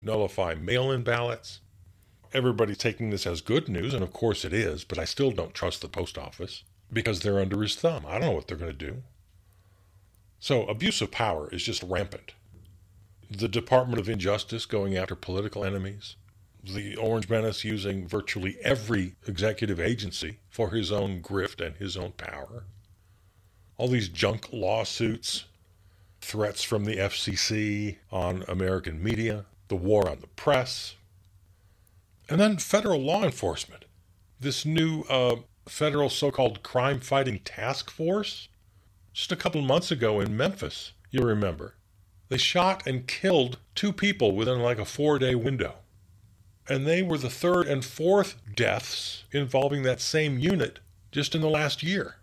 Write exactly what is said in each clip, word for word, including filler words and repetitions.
nullify mail-in ballots. Everybody's taking this as good news, and of course it is, but I still don't trust the post office because they're under his thumb. I don't know what they're going to do. So abuse of power is just rampant. The Department of Injustice going after political enemies. The Orange Menace using virtually every executive agency for his own grift and his own power. All these junk lawsuits, threats from the F C C on American media, the war on the press. And then federal law enforcement. This new uh, federal so-called crime-fighting task force. Just a couple months ago in Memphis, you remember. They shot and killed two people within like a four-day window. And they were the third and fourth deaths involving that same unit just in the last year.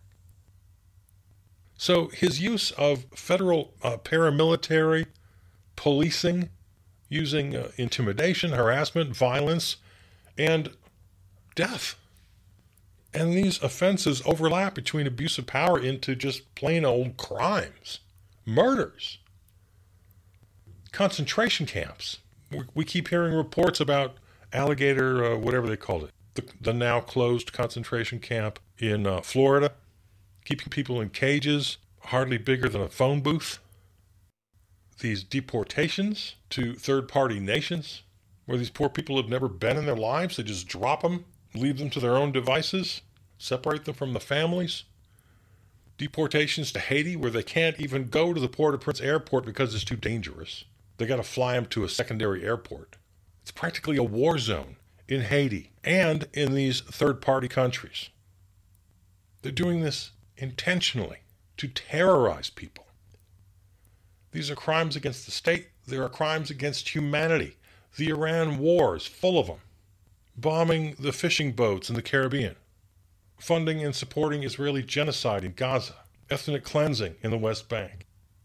So his use of federal uh, paramilitary policing, using uh, intimidation, harassment, violence, and death. And these offenses overlap between abuse of power into just plain old crimes, murders, concentration camps. We, we keep hearing reports about Alligator, uh, whatever they called it, the, the now closed concentration camp in uh, Florida, keeping people in cages, hardly bigger than a phone booth. These deportations to third-party nations, where these poor people have never been in their lives, they just drop them, leave them to their own devices, separate them from the families. Deportations to Haiti, where they can't even go to the Port-au-Prince airport because it's too dangerous. They got to fly them to a secondary airport. It's practically a war zone in Haiti and in these third-party countries. They're doing this intentionally to terrorize people. These are crimes against the state. There are crimes against humanity. The Iran war is full of them. Bombing the fishing boats in the Caribbean. Funding and supporting Israeli genocide in Gaza. Ethnic cleansing in the West Bank.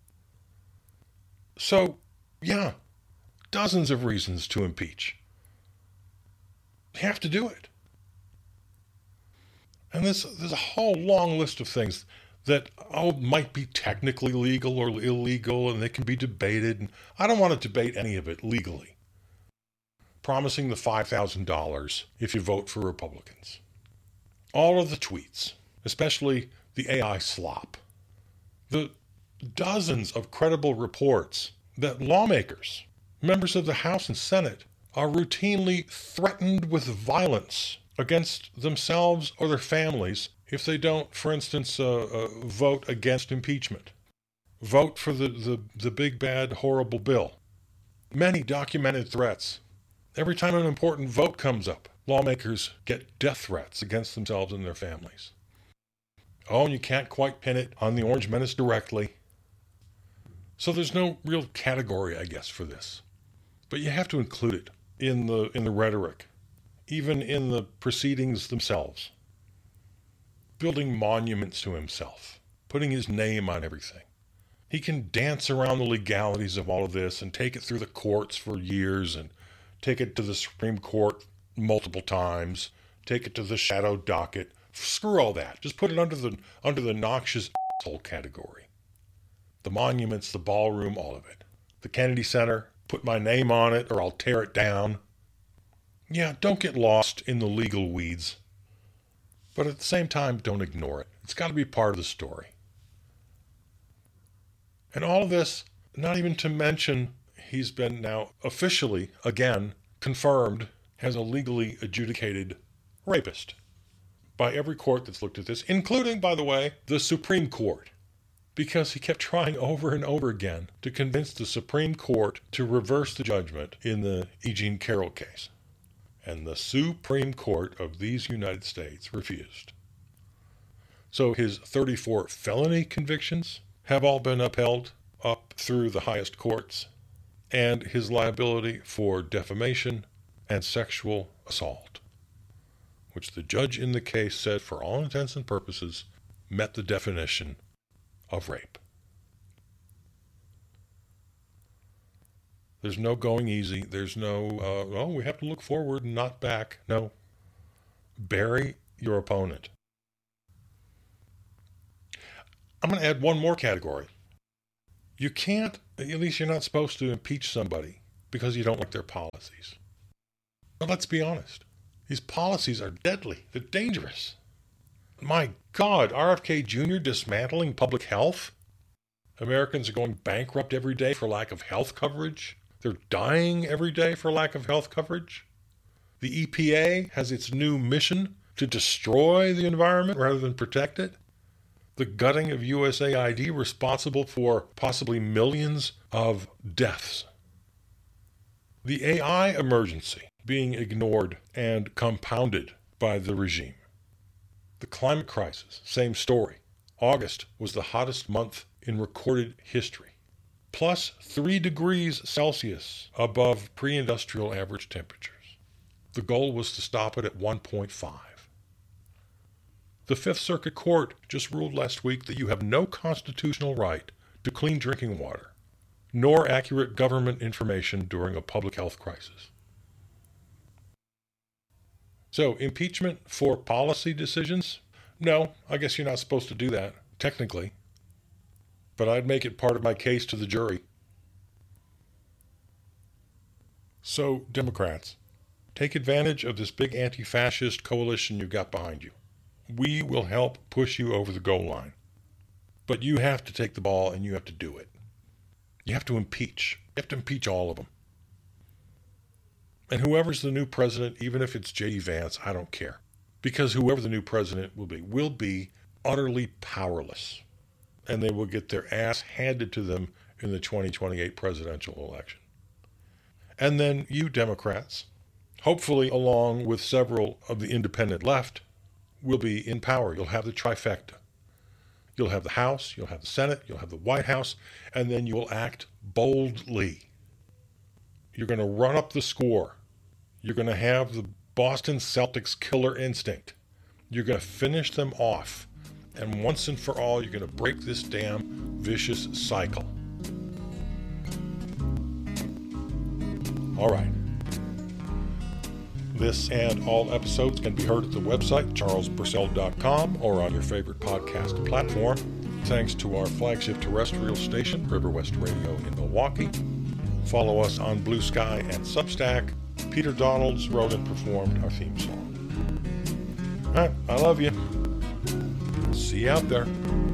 So, yeah, dozens of reasons to impeach. You have to do it. And this, there's a whole long list of things that oh, might be technically legal or illegal, and they can be debated. And I don't want to debate any of it legally. Promising the five thousand dollars if you vote for Republicans. All of the tweets, especially the A I slop. The dozens of credible reports that lawmakers, members of the House and Senate, are routinely threatened with violence against themselves or their families if they don't, for instance, uh, uh, vote against impeachment. Vote for the, the, the big, bad, horrible bill. Many documented threats. Every time an important vote comes up, lawmakers get death threats against themselves and their families. Oh, and you can't quite pin it on the Orange Menace directly. So there's no real category, I guess, for this. But you have to include it in the in the rhetoric, even in the proceedings themselves. Building monuments to himself, putting his name on everything. He can dance around the legalities of all of this and take it through the courts for years and take it to the Supreme Court multiple times, take it to the shadow docket. Screw all that. Just put it under the under the noxious asshole category. The monuments, the ballroom, all of it. The Kennedy Center, put my name on it or I'll tear it down. Yeah, don't get lost in the legal weeds. But at the same time, don't ignore it. It's got to be part of the story. And all of this, not even to mention, he's been now officially, again, confirmed as a legally adjudicated rapist by every court that's looked at this, including, by the way, the Supreme Court, because he kept trying over and over again to convince the Supreme Court to reverse the judgment in the E. Jean Carroll case. And the Supreme Court of these United States refused. So his thirty-four felony convictions have all been upheld up through the highest courts, and his liability for defamation and sexual assault, which the judge in the case said for all intents and purposes met the definition of rape. There's no going easy. There's no, uh, oh, we have to look forward and not back. No. Bury your opponent. I'm going to add one more category. You can't, at least you're not supposed to impeach somebody because you don't like their policies. But let's be honest. These policies are deadly. They're dangerous. My God, R F K Junior dismantling public health? Americans are going bankrupt every day for lack of health coverage. They're dying every day for lack of health coverage. The E P A has its new mission to destroy the environment rather than protect it. The gutting of U S A I D responsible for possibly millions of deaths. The A I emergency being ignored and compounded by the regime. The climate crisis, same story. August was the hottest month in recorded history, plus three degrees Celsius above pre-industrial average temperatures. The goal was to stop it at one point five. The Fifth Circuit Court just ruled last week that you have no constitutional right to clean drinking water, nor accurate government information during a public health crisis. So, impeachment for policy decisions? No, I guess you're not supposed to do that, technically. But I'd make it part of my case to the jury. So, Democrats, take advantage of this big anti-fascist coalition you've got behind you. We will help push you over the goal line. But you have to take the ball and you have to do it. You have to impeach. You have to impeach all of them. And whoever's the new president, even if it's J D Vance, I don't care. Because whoever the new president will be, will be utterly powerless. And they will get their ass handed to them in the twenty twenty-eight presidential election. And then you Democrats, hopefully along with several of the independent left, will be in power. You'll have the trifecta. You'll have the House, you'll have the Senate, you'll have the White House, and then you'll act boldly. You're going to run up the score. You're going to have the Boston Celtics killer instinct. You're going to finish them off. And once and for all, you're going to break this damn vicious cycle. All right. This and all episodes can be heard at the website, charles purcell dot com, or on your favorite podcast platform. Thanks to our flagship terrestrial station, River West Radio in Milwaukee. Follow us on Blue Sky and Substack. Peter Donalds wrote and performed our theme song. All right, I love you. See you out there.